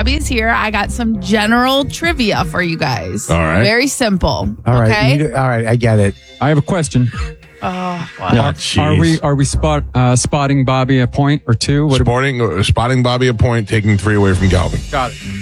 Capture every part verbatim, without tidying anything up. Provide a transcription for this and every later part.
Bobby is here. I got some general trivia for you guys. All right. Very simple. All right. Okay. You- all right. I get it. I have a question. Oh, wow. Oh, Are jeez. we are we spot uh, spotting Bobby a point or two? What Sporting, uh, spotting Bobby a point, taking three away from Galvin. got it.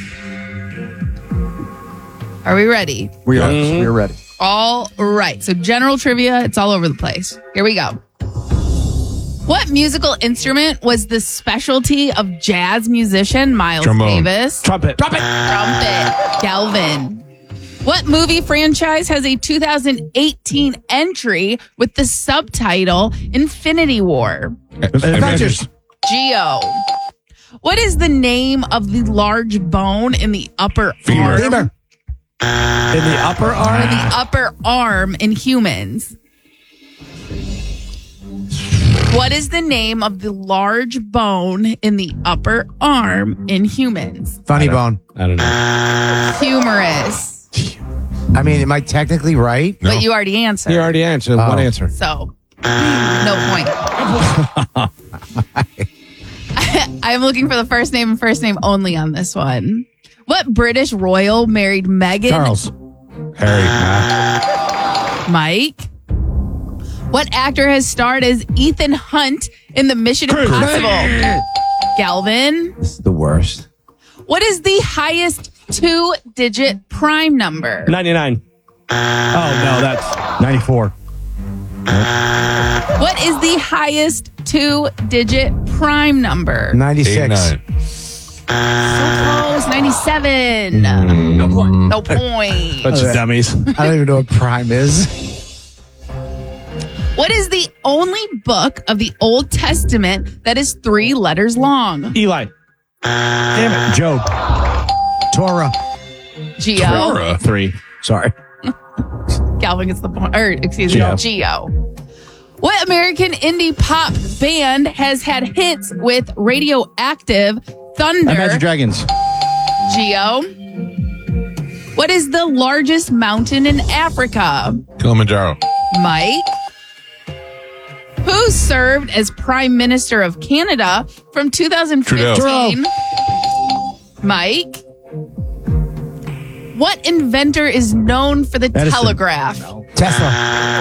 Are we ready? We are. Mm-hmm. We're ready. All right. So general trivia, it's all over the place. Here we go. What musical instrument was the specialty of jazz musician Miles Trombone. Davis? Trumpet. Trumpet. Trumpet. Galvin. What movie franchise has a two thousand eighteen entry with the subtitle Infinity War? Avengers. Geo. What is the name of the large bone in the upper Femur. arm? Femur. In the upper Or arm. the upper arm in humans? What is the name of the large bone in the upper arm in humans? Funny bone. I don't know. Humerus. I mean, am I technically right? No. But you already answered. You already answered one Oh. answer. So, no point. I'm looking for the first name and first name only on this one. What British royal married Meghan? Charles. Harry. Mike. What actor has starred as Ethan Hunt in the Mission Impossible? Galvin. This is the worst. What is the highest two-digit prime number? ninety-nine. Oh, no, that's ninety-four. What is the highest two-digit prime number? ninety-six. eighty-nine. So close, ninety-seven. No point. No point. Bunch of dummies. I don't even know what prime is. What is the only book of the Old Testament that is three letters long? Eli. Damn it. Job. Torah. Geo. Torah. Three. Sorry. Galvin gets the point. Or, excuse me, Geo. Geo. What American indie pop band has had hits with Radioactive, Thunder? Imagine Dragons. Geo. What is the largest mountain in Africa? Kilimanjaro. Mike. Who served as Prime Minister of Canada from two thousand fifteen? Mike. What inventor is known for the Edison. telegraph? Tesla.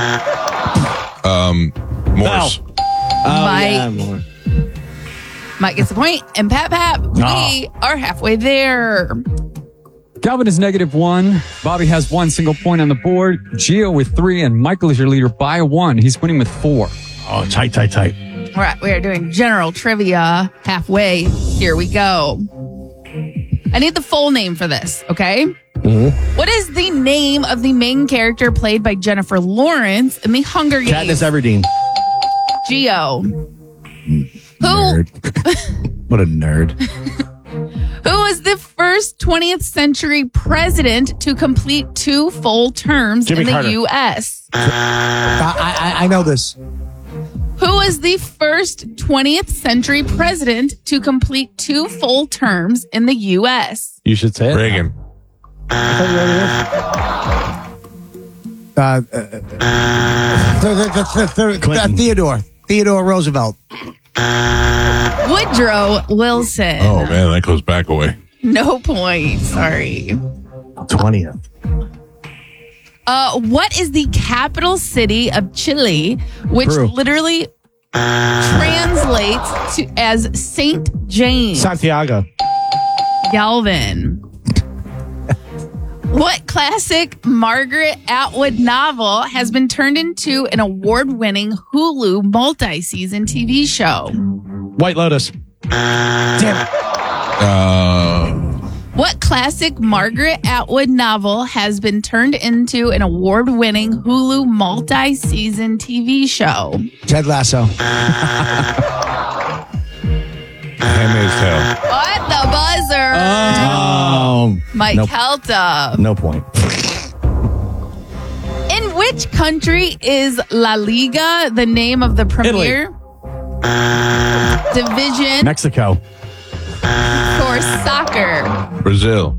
Um, Morse. Oh, Mike. yeah, more. Mike gets the point, and Pat Pat, we are halfway there. Galvin is negative one. Bobby has one single point on the board. Gio with three, and Michael is your leader by one. He's winning with four. Oh, tight, tight, tight. All right, we are doing general trivia halfway. Here we go. I need the full name for this, okay? Mm-hmm. What is the name of the main character played by Jennifer Lawrence in The Hunger Games? Katniss Everdeen. Geo. Who, Nerd. What a nerd. who was the first twentieth century president to complete two full terms Jimmy in the Carter. U S? I, I, I know this. Who was the first twentieth century president to complete two full terms in the U S? You should say it. Reagan. Uh, uh, uh, the, the, the, the, Clinton. Theodore. Theodore Roosevelt. Woodrow Wilson. Oh, man, that goes back away. No point. Sorry. twentieth. Uh, what is the capital city of Chile, which Peru. literally translates to as Saint James? Santiago. Galvin. What classic Margaret Atwood novel has been turned into an award-winning Hulu multi-season T V show? White Lotus. Damn it. Uh, What classic Margaret Atwood novel has been turned into an award-winning Hulu multi-season T V show? Ted Lasso. Handmaid's Tale. What the buzzer? Oh. Mike nope. Helta. No point. In which country is La Liga the name of the premier division Mexico. for soccer? Brazil.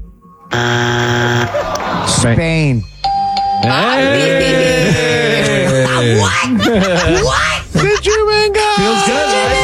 Spain. Bobby. What? What? Did you, Ringo? Feels good, right?